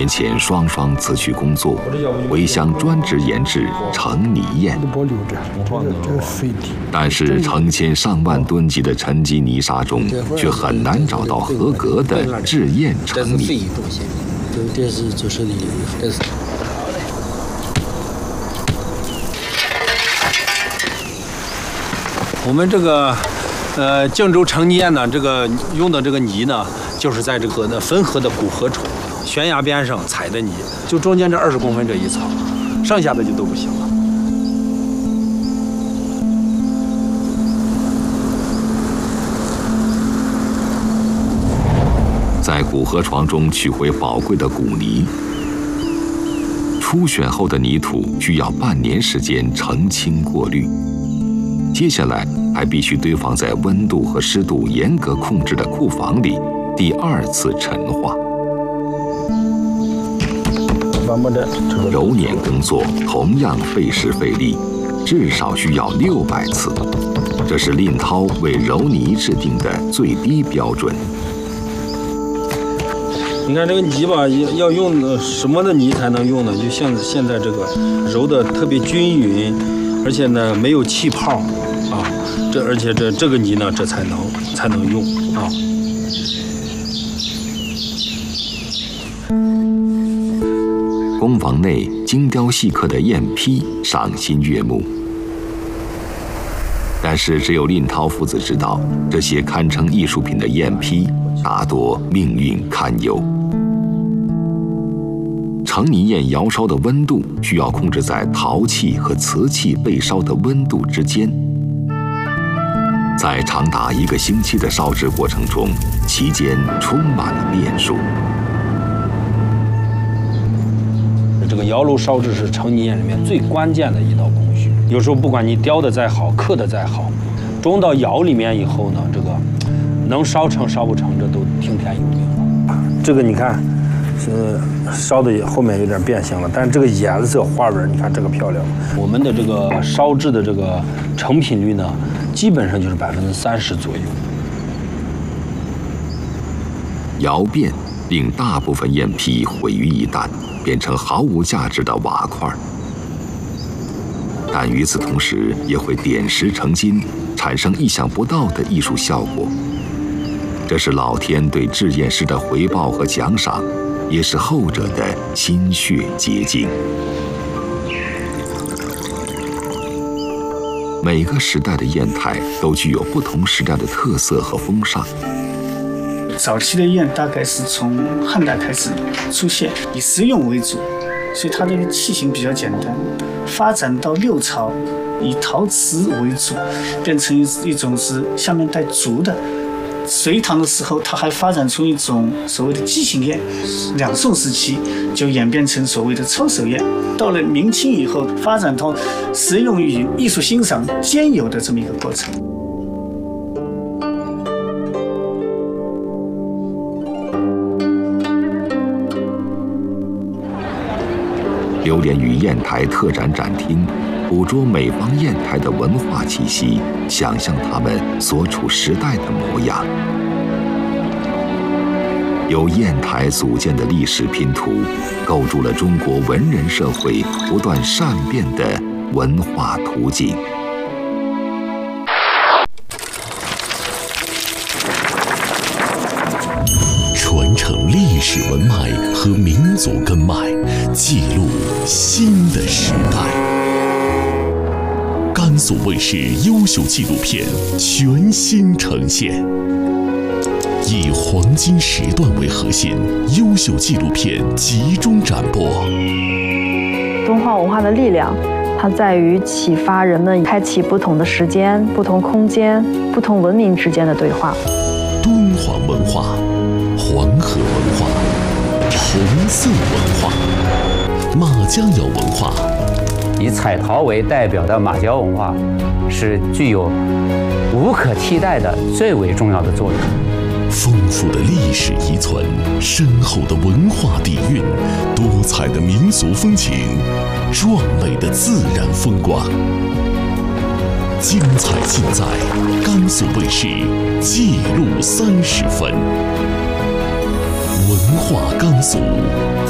年前双双辞去工作，回乡专职研制成泥砚。但是成千上万吨级的沉积泥沙中，却很难找到合格的制砚成泥。 这是90厘，这是。 我们这个靖州成泥砚呢，这个用的这个泥呢，就是在这个汾河的古河处悬崖边上采的泥，就中间这20公分这一槽，剩下的就都不行了。 在古河床中取回宝贵的古泥，初选后的泥土需要半年时间澄清过滤，接下来还必须堆放在温度和湿度严格控制的库房里，第2次陈化。揉捻耕作同样费时费力，至少需要600次，这是令涛为揉泥制定的最低标准。 你看这个泥吧，要用的什么的泥才能用呢？就像现在这个揉的特别均匀，而且呢没有气泡啊，而且这个泥呢，这才能用啊。 工房内精雕细刻的砚坯赏心悦目，但是只有令涛父子知道，这些堪称艺术品的砚坯大多命运堪忧。成泥砚窑烧的温度需要控制在陶器和瓷器被烧的温度之间，在长达1个星期的烧制过程中，其间充满了变数。 这个窑炉烧制是成泥砚里面最关键的一道工序。有时候不管你雕的再好，刻的再好，装到窑里面以后呢，这个能烧成烧不成，这都听天由命了。这个你看，烧的后面有点变形了，但是这个颜色花纹，你看这个漂亮。我们的这个烧制的这个成品率呢，基本上就是30%左右。 窑变令大部分砚坯毁于一旦，变成毫无价值的瓦块。但与此同时，也会点石成金，产生意想不到的艺术效果。这是老天对制砚师的回报和奖赏，也是后者的心血结晶。每个时代的砚台都具有不同时代的特色和风尚。 早期的砚大概是从汉代开始出现，以实用为主，所以它这个器型比较简单。发展到6朝，以陶瓷为主，变成一种是下面带竹的。隋唐的时候，它还发展出一种所谓的鸡形砚。两宋时期就演变成所谓的抄手砚。到了明清以后，发展到实用与艺术欣赏兼有的这么一个过程。 流连于砚台特展展厅，捕捉每方砚台的文化气息，想象他们所处时代的模样。由砚台组建的历史拼图，构筑了中国文人社会不断善变的文化图景。 传承历史文脉和民族根脉，记录新的时代。甘肃卫视优秀纪录片全新呈现，以黄金时段为核心，优秀纪录片集中展播。 敦煌文化的力量，它在于启发人们开启不同的时间、不同空间、不同文明之间的对话。 敦煌文化、黄河文化、红色文化、马家窑文化。 以彩陶为代表的马家窑文化，是具有无可替代的最为重要的作用。 丰富的历史遗存，深厚的文化底蕴，多彩的民俗风情，壮美的自然风光，精彩尽在甘肃卫视记录30分。文化甘肃。